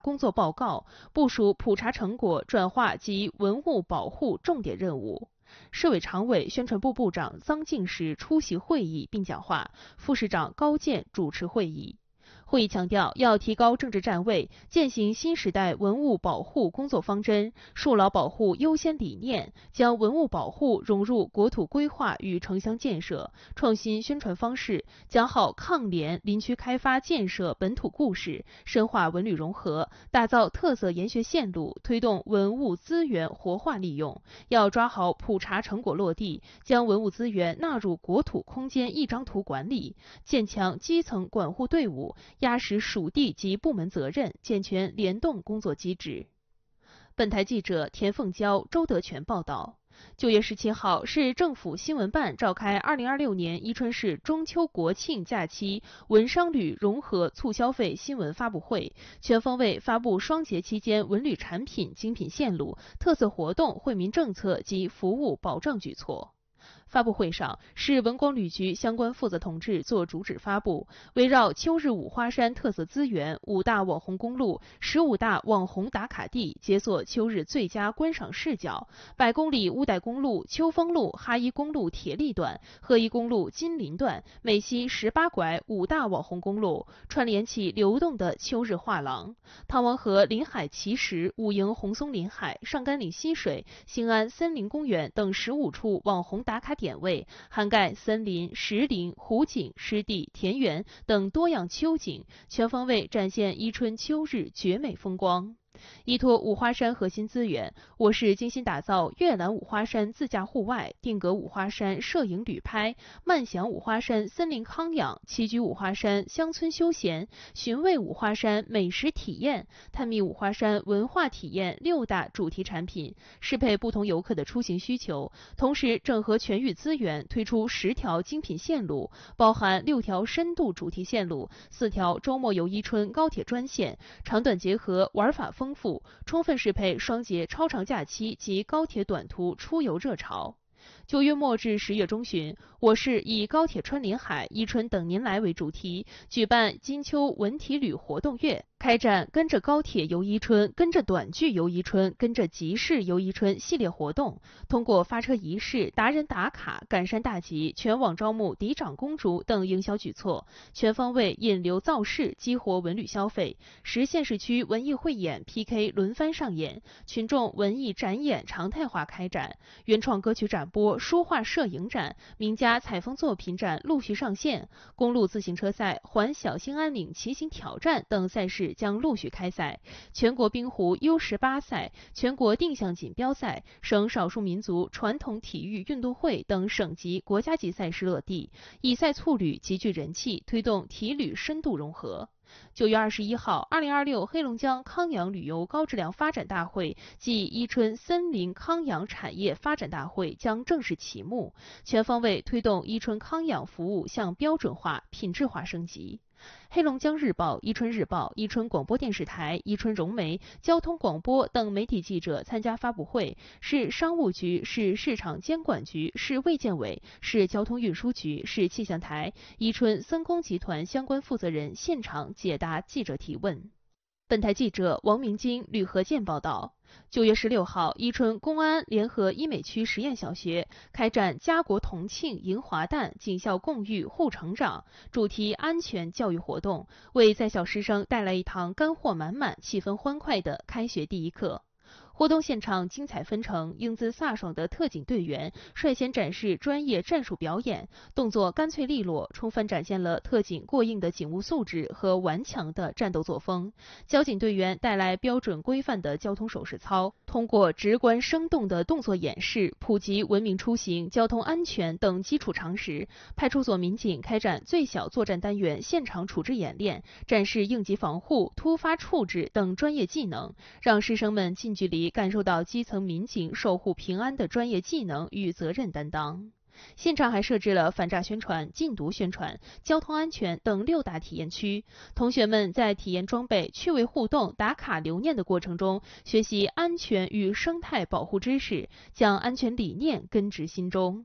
工作报告，部署普查成果转化及文物保护重点任务。市委常委、宣传部部长臧敬时出席会议并讲话，副市长高健主持会议。会议强调，要提高政治站位，践行新时代文物保护工作方针，树牢保护优先理念，将文物保护融入国土规划与城乡建设，创新宣传方式，讲好抗联林区开发建设本土故事，深化文旅融合，打造特色研学线路，推动文物资源活化利用。要抓好普查成果落地，将文物资源纳入国土空间一张图管理，建强基层管护队伍，压实属地及部门责任，健全联动工作机制。本台记者田凤娇、周德全报道。9月17号，市政府新闻办召开2026年伊春市中秋国庆假期文商旅融合促消费新闻发布会，全方位发布双节期间文旅产品、精品线路、特色活动、惠民政策及服务保障举措。发布会上，市文广旅局相关负责同志作主旨发布，围绕秋日五花山特色资源、5大网红公路、15大网红打卡地，解锁秋日最佳观赏视角，100公里乌代公路、秋丰路、哈一公路铁力段、鹤一公路金陵段、美西18拐5大网红公路，串联起流动的秋日画廊。汤王河临海奇石、武营红松林海、上甘岭溪水、兴安森林公园等15处网红打卡点位，涵盖森林、石林、湖景、湿地、田园等多样秋景，全方位展现伊春秋日绝美风光。依托五花山核心资源，我市精心打造阅览五花山自驾户外、定格五花山摄影旅拍、慢享五花山森林康养、栖居五花山乡村休闲、寻味五花山美食体验、探秘五花山文化体验6大主题产品，适配不同游客的出行需求，同时整合全域资源，推出10条精品线路，包含6条深度主题线路、4条周末游伊春高铁专线，长短结合，玩法丰富，充分适配双节超长假期及高铁短途出游热潮。9月末至10月中旬，我市以高铁穿林海、伊春等您来为主题，举办金秋文体旅活动月，开展跟着高铁游伊春、跟着短剧游伊春、跟着集市游伊春系列活动，通过发车仪式、达人打卡、赶山大集、全网招募嫡长公主等营销举措，全方位引流造势，激活文旅消费，实现市区文艺汇演 PK 轮番上演，群众文艺展演常态化开展，原创歌曲展播、书画摄影展、名家采风作品展陆续上线，公路自行车赛、环小兴安岭骑行挑战等赛事将陆续开赛，全国冰壶 U18赛、全国定向锦标赛、省少数民族传统体育运动会等省级、国家级赛事落地，以赛促旅极具人气，推动体旅深度融合。9月21号，2026黑龙江康养旅游高质量发展大会暨伊春森林康养产业发展大会将正式启幕，全方位推动伊春康养服务向标准化、品质化升级。黑龙江日报、伊春日报、伊春广播电视台、伊春融媒、交通广播等媒体记者参加发布会，市商务局、市市场监管局、市卫健委、市交通运输局、市气象台、伊春森工集团相关负责人现场解答记者提问。本台记者王明金、吕和建报道。9月16号，伊春公安联合医美区实验小学开展家国同庆迎华诞、警校共育护成长主题安全教育活动，为在校师生带来一堂干货满满、气氛欢快的开学第一课。活动现场精彩纷呈，英姿飒爽的特警队员率先展示专业战术表演，动作干脆利落，充分展现了特警过硬的警务素质和顽强的战斗作风。交警队员带来标准规范的交通手势操，通过直观生动的动作演示，普及文明出行、交通安全等基础常识。派出所民警开展最小作战单元现场处置演练，展示应急防护、突发处置等专业技能，让师生们近距离感受到基层民警守护平安的专业技能与责任担当。现场还设置了反诈宣传、禁毒宣传、交通安全等6大体验区，同学们在体验装备、趣味互动、打卡留念的过程中，学习安全与生态保护知识，将安全理念根植心中。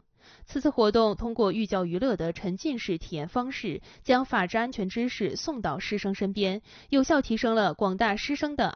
此次活动通过寓教于乐的沉浸式体验方式，将法治安全知识送到师生身边，有效提升了广大师生的